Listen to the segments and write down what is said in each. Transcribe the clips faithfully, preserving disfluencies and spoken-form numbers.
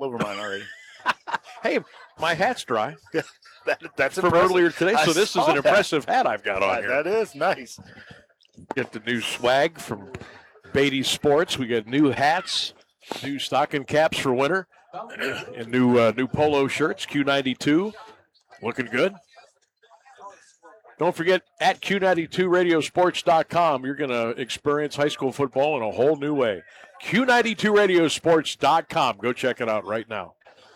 over mine already. Hey, my hat's dry. that, that's from impressive. earlier today, so I this is saw an that. impressive hat I've got on Uh, here. That is nice. Get the new swag from Beatty Sports. We got new hats, new stocking caps for winter, and new uh, new polo shirts. Q ninety-two, looking good. Don't forget, at Q ninety-two radio sports dot com, you're going to experience high school football in a whole new way. Q ninety-two radio sports dot com. Go check it out right now.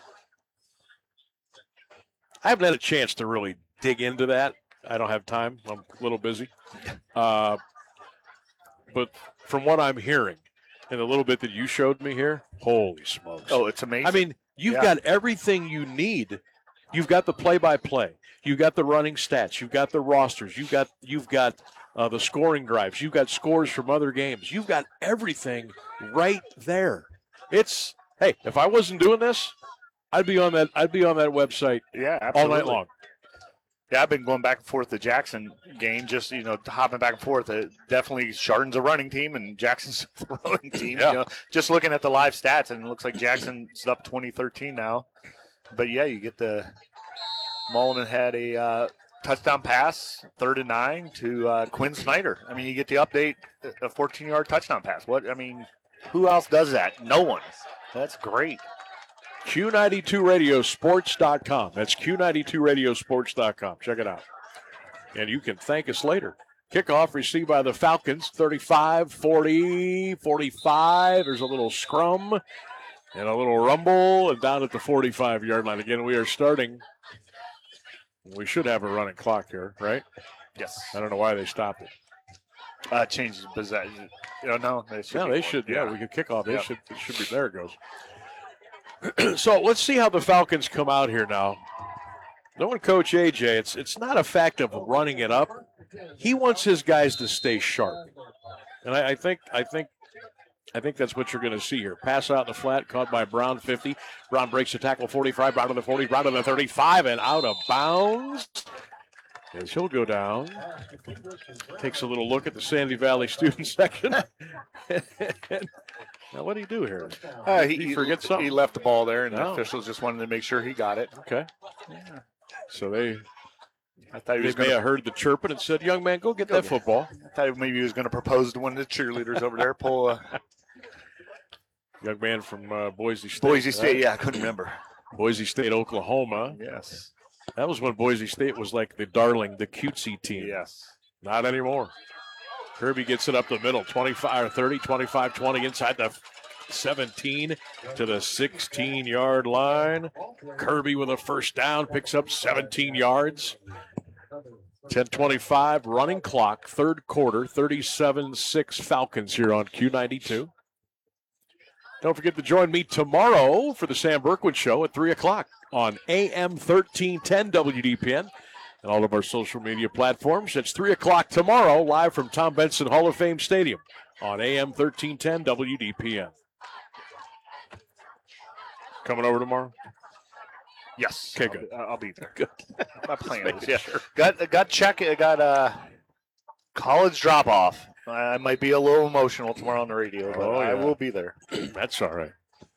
I haven't had a chance to really dig into that. I don't have time. I'm a little busy. Uh, but from what I'm hearing and the little bit that you showed me here, holy smokes. Oh, it's amazing. I mean, you've Yeah. got everything you need. You've got the play-by-play. You've got the running stats. You've got the rosters. You've got you've got uh, the scoring drives. You've got scores from other games. You've got everything right there. It's hey, if I wasn't doing this, I'd be on that. I'd be on that website yeah, all absolutely. night long. Yeah, I've been going back and forth the Jackson game, just, you know, hopping back and forth. Uh, definitely Chardon's a running team and Jackson's a throwing team. Yeah. You know, just looking at the live stats, and it looks like Jackson's up twenty thirteen now. But, yeah, you get the – Mullinan had a uh, touchdown pass, third and nine, to uh, Quinn Snyder. I mean, you get the update, a fourteen-yard touchdown pass. What I mean, who else does that? No one. That's great. Q ninety-two radio sports dot com. That's Q ninety-two radio sports dot com. Check it out. And you can thank us later. Kickoff received by the Falcons, thirty-five, forty, forty-five. There's a little scrum and a little rumble, and down at the forty-five-yard line. Again, we are starting. We should have a running clock here, right? Yes. I don't know why they stopped it. Uh, changes possession. You know, no, they should. Yeah, be they more. should. Yeah, we could kick off. They Yeah. should. It should be. There it goes. So let's see how the Falcons come out here now. Knowing Coach A J, it's it's not a fact of running it up. He wants his guys to stay sharp, and I, I think I think I think that's what you're going to see here. Pass out in the flat, caught by Brown, fifty. Brown breaks the tackle, forty-five. Brown to the forty. Brown to the thirty-five, and out of bounds. As he'll go down, takes a little look at the Sandy Valley student section. Now, what do you do here? Uh, he, Did he forget something? He left the ball there, and No. the officials just wanted to make sure he got it. Okay. Yeah. So they, I thought he they was may going have heard the chirping and said, young man, go get Go that get- football. I thought maybe he was going to propose to one of the cheerleaders over there. Pull a Young man from uh, Boise State. Boise right? State. Yeah, I couldn't remember. Boise State, Oklahoma. Yes. That was when Boise State was like the darling, the cutesy team. Yes. Not anymore. Kirby gets it up the middle, twenty-five or thirty, twenty-five twenty inside the seventeen to the sixteen-yard line. Kirby with a first down, picks up seventeen yards. ten twenty-five, running clock, third quarter, thirty-seven six Falcons here on Q ninety-two. Don't forget to join me tomorrow for the Sam Berkwood Show at three o'clock on A M thirteen ten W D P N and all of our social media platforms. It's three o'clock tomorrow, live from Tom Benson Hall of Fame Stadium on A M thirteen ten W D P N. Coming over tomorrow? Yes. Okay, I'll good. be- I'll be there. Good. My plan Making is, yeah. sure. Got got check. I got a college drop off. I might be a little emotional tomorrow on the radio, but Oh, I yeah. will be there. That's all right.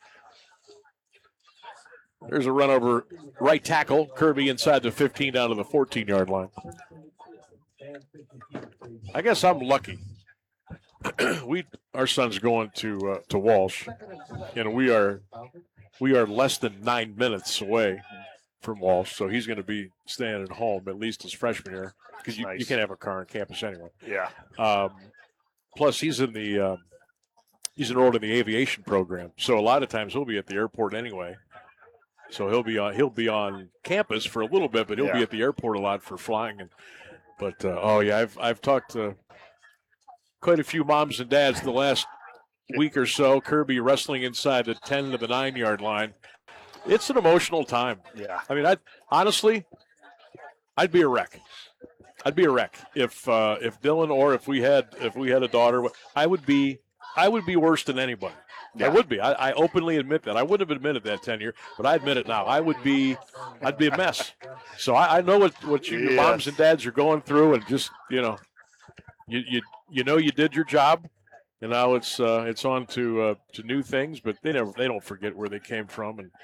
There's a run over right tackle. Kirby inside the fifteen down to the fourteen-yard line. I guess I'm lucky. we our son's going to uh, to Walsh, and we are we are less than nine minutes away from Walsh, so he's going to be staying at home at least his freshman year because you, Nice. you can't have a car on campus anyway. Yeah. Um, plus, he's in the um, he's enrolled in the aviation program, so a lot of times he'll be at the airport anyway. So he'll be on he'll be on campus for a little bit, but he'll Yeah. be at the airport a lot for flying. And but uh, oh yeah, I've I've talked to quite a few moms and dads the last week or so. Kirby wrestling inside the ten to the nine yard line. It's an emotional time. Yeah. I mean, I honestly, I'd be a wreck. I'd be a wreck if uh, if Dylan or if we had if we had a daughter. I would be I would be worse than anybody. Yeah. I would be. I, I openly admit that. I wouldn't have admitted that ten years, but I admit it now. I would be. I'd be a mess. So I, I know what what you, your Yes. moms and dads are going through, and just you know, you you you know you did your job, and now it's uh, it's on to uh, to new things. But they never they don't forget where they came from, and